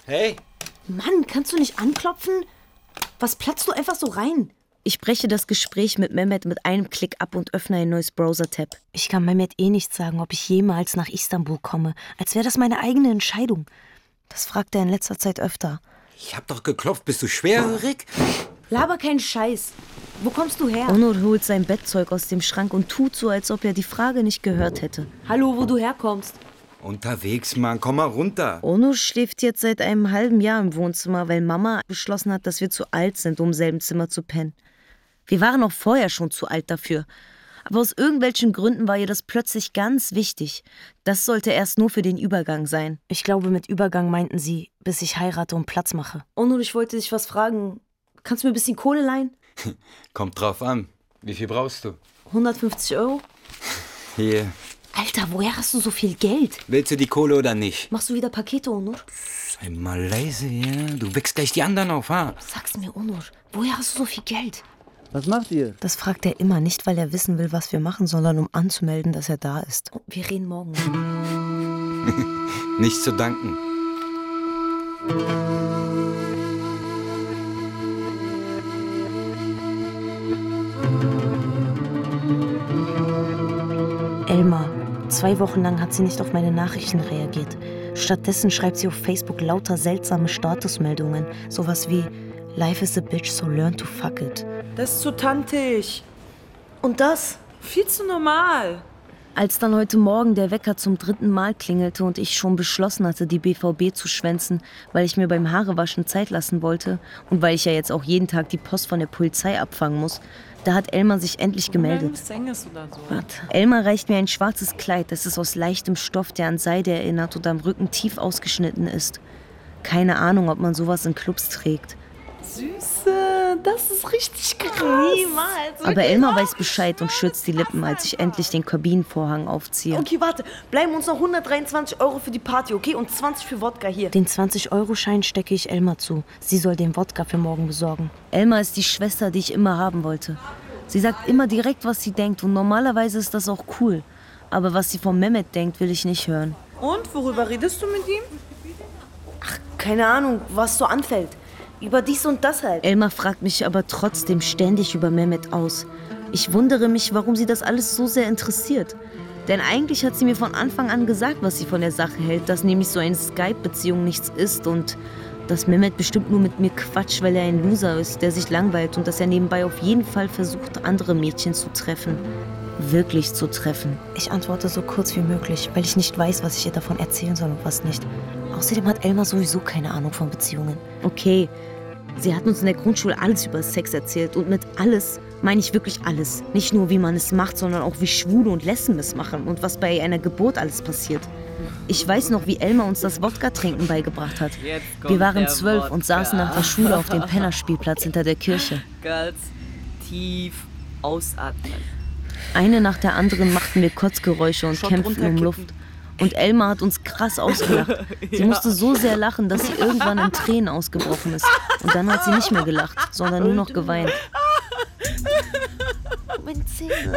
Hey. Mann, kannst du nicht anklopfen? Was platzt du einfach so rein? Ich breche das Gespräch mit Mehmet mit einem Klick ab und öffne ein neues Browser-Tab. Ich kann Mehmet nicht sagen, ob ich jemals nach Istanbul komme. Als wäre das meine eigene Entscheidung. Das fragt er in letzter Zeit öfter. Ich hab doch geklopft. Bist du schwerhörig? Laber keinen Scheiß. Wo kommst du her? Onur holt sein Bettzeug aus dem Schrank und tut so, als ob er die Frage nicht gehört hätte. Hallo, wo du herkommst? Unterwegs, Mann. Komm mal runter. Onur schläft jetzt seit einem halben Jahr im Wohnzimmer, weil Mama beschlossen hat, dass wir zu alt sind, um im selben Zimmer zu pennen. Wir waren auch vorher schon zu alt dafür. Aber aus irgendwelchen Gründen war ihr das plötzlich ganz wichtig. Das sollte erst nur für den Übergang sein. Ich glaube, mit Übergang meinten sie, bis ich heirate und Platz mache. Onur, ich wollte dich was fragen. Kannst du mir ein bisschen Kohle leihen? Kommt drauf an. Wie viel brauchst du? 150 Euro? Hier. Alter, woher hast du so viel Geld? Willst du die Kohle oder nicht? Machst du wieder Pakete, Onur? Sei mal leise, ja? Du wächst gleich die anderen auf, ha? Sag's mir, Onur. Woher hast du so viel Geld? Was macht ihr? Das fragt er immer, nicht weil er wissen will, was wir machen, sondern um anzumelden, dass er da ist. Wir reden morgen. Nichts zu danken. Elmar, 2 Wochen lang hat sie nicht auf meine Nachrichten reagiert. Stattdessen schreibt sie auf Facebook lauter seltsame Statusmeldungen. Sowas wie Life is a bitch, so learn to fuck it. Das ist zu tantig. Und das? Viel zu normal. Als dann heute Morgen der Wecker zum 3. Mal klingelte und ich schon beschlossen hatte, die BVB zu schwänzen, weil ich mir beim Haarewaschen Zeit lassen wollte und weil ich ja jetzt auch jeden Tag die Post von der Polizei abfangen muss, da hat Elmar sich endlich gemeldet. Elmar reicht mir ein schwarzes Kleid, das ist aus leichtem Stoff, der an Seide erinnert und am Rücken tief ausgeschnitten ist. Keine Ahnung, ob man sowas in Clubs trägt. Süße, das ist richtig krass. Niemals. Aber Elmar weiß Bescheid und schürzt die Lippen, als ich endlich den Kabinenvorhang aufziehe. Okay, warte. Bleiben uns noch 123 Euro für die Party, okay? Und 20 für Wodka hier. Den 20-Euro-Schein stecke ich Elmar zu. Sie soll den Wodka für morgen besorgen. Elmar ist die Schwester, die ich immer haben wollte. Sie sagt immer direkt, was sie denkt und normalerweise ist das auch cool. Aber was sie von Mehmet denkt, will ich nicht hören. Und, worüber redest du mit ihm? Ach, keine Ahnung, was so anfällt. Über dies und das halt. Elmar fragt mich aber trotzdem ständig über Mehmet aus. Ich wundere mich, warum sie das alles so sehr interessiert. Denn eigentlich hat sie mir von Anfang an gesagt, was sie von der Sache hält, dass nämlich so eine Skype-Beziehung nichts ist und dass Mehmet bestimmt nur mit mir quatscht, weil er ein Loser ist, der sich langweilt und dass er nebenbei auf jeden Fall versucht, andere Mädchen zu treffen. Wirklich zu treffen. Ich antworte so kurz wie möglich, weil ich nicht weiß, was ich ihr davon erzählen soll und was nicht. Außerdem hat Elmar sowieso keine Ahnung von Beziehungen. Okay, sie hat uns in der Grundschule alles über Sex erzählt. Und mit alles meine ich wirklich alles. Nicht nur, wie man es macht, sondern auch, wie Schwule und Lesben es machen und was bei einer Geburt alles passiert. Ich weiß noch, wie Elmar uns das Wodka-Trinken beigebracht hat. Wir waren 12 und saßen nach der Schule auf dem Pennerspielplatz hinter der Kirche. Ganz tief ausatmen. Eine nach der anderen machten wir Kotzgeräusche und kämpften um Luft. Und Elmar hat uns krass ausgelacht. Sie musste so sehr lachen, dass sie irgendwann in Tränen ausgebrochen ist. Und dann hat sie nicht mehr gelacht, sondern nur noch geweint. Meine Zähne.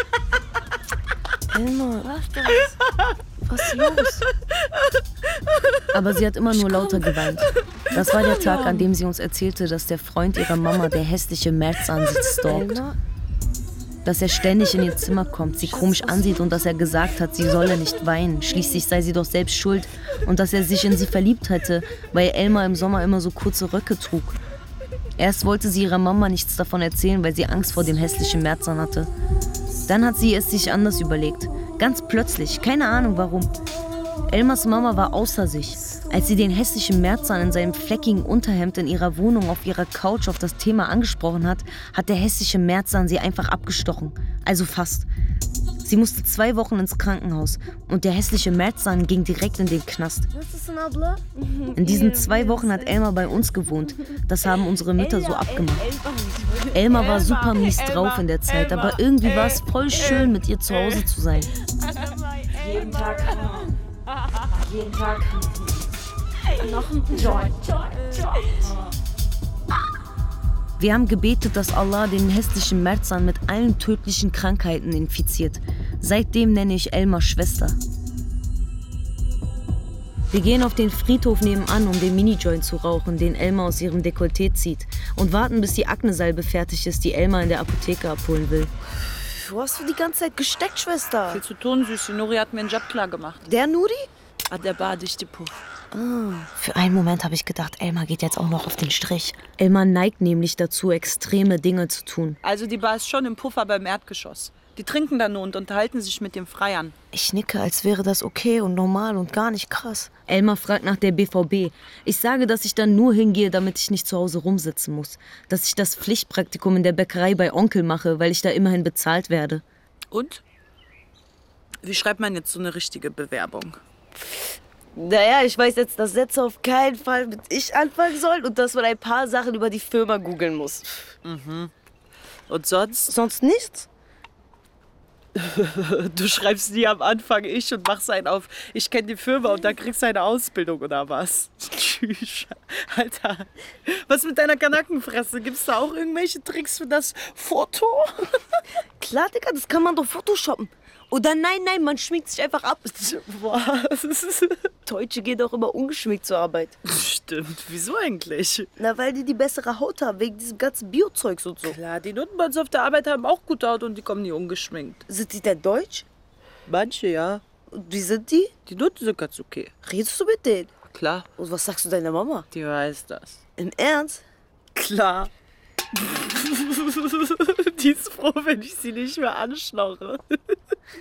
Elmar, was ist los? Aber sie hat immer nur lauter geweint. Das war der Tag, an dem sie uns erzählte, dass der Freund ihrer Mama, der hässliche Merzan, sie stalkt. Dass er ständig in ihr Zimmer kommt, sie komisch ansieht und dass er gesagt hat, sie solle nicht weinen. Schließlich sei sie doch selbst schuld und dass er sich in sie verliebt hätte, weil Elmar im Sommer immer so kurze Röcke trug. Erst wollte sie ihrer Mama nichts davon erzählen, weil sie Angst vor dem hässlichen Merzan hatte. Dann hat sie es sich anders überlegt. Ganz plötzlich, keine Ahnung warum. Elmars Mama war außer sich. Als sie den hässlichen Merzan in seinem fleckigen Unterhemd in ihrer Wohnung auf ihrer Couch auf das Thema angesprochen hat, hat der hässliche Merzan sie einfach abgestochen. Also fast. Sie musste 2 Wochen ins Krankenhaus und der hässliche Merzan ging direkt in den Knast. In diesen 2 Wochen hat Elmar bei uns gewohnt. Das haben unsere Mütter so abgemacht. Elmar war super mies drauf in der Zeit, aber irgendwie war es voll schön, mit ihr zu Hause zu sein. Jeden Tag. Noch ein Joint. Wir haben gebetet, dass Allah den hässlichen Merzan mit allen tödlichen Krankheiten infiziert. Seitdem nenne ich Elmar Schwester. Wir gehen auf den Friedhof nebenan, um den Mini-Joint zu rauchen, den Elmar aus ihrem Dekolleté zieht. Und warten, bis die Aknesalbe fertig ist, die Elmar in der Apotheke abholen will. Wo hast du die ganze Zeit gesteckt, Schwester? Viel zu tun, Süße. Nuri hat mir einen Job klar gemacht. Der Nuri? Ah, der bardichte Puff. Für einen Moment habe ich gedacht, Elmar geht jetzt auch noch auf den Strich. Elmar neigt nämlich dazu, extreme Dinge zu tun. Also die Bar ist schon im Puffer beim Erdgeschoss. Die trinken da nur und unterhalten sich mit den Freiern. Ich nicke, als wäre das okay und normal und gar nicht krass. Elmar fragt nach der BVB. Ich sage, dass ich dann nur hingehe, damit ich nicht zu Hause rumsitzen muss. Dass ich das Pflichtpraktikum in der Bäckerei bei Onkel mache, weil ich da immerhin bezahlt werde. Und? Wie schreibt man jetzt so eine richtige Bewerbung? Naja, ich weiß jetzt, dass Sätze auf keinen Fall mit ich anfangen sollen und dass man ein paar Sachen über die Firma googeln muss. Und sonst? Sonst nichts? Du schreibst nie am Anfang ich und machst einen auf, ich kenne die Firma und dann kriegst du eine Ausbildung oder was? Tschüss. Alter, was mit deiner Kanackenfresse? Gibt's da auch irgendwelche Tricks für das Foto? Klar, Digga, das kann man doch photoshoppen. Oder nein, man schminkt sich einfach ab. Was? Deutsche gehen doch immer ungeschminkt zur Arbeit. Stimmt, wieso eigentlich? Na, weil die bessere Haut haben, wegen diesem ganzen Biozeugs und so. Klar, die Nutten bei uns auf der Arbeit haben auch gute Haut und die kommen nie ungeschminkt. Sind die denn deutsch? Manche, ja. Und wie sind die? Die Nutten sind ganz okay. Redest du mit denen? Klar, Und was sagst du deiner Mama? die weiß das. Im Ernst? Klar. Die ist froh, wenn ich sie nicht mehr anschnorre.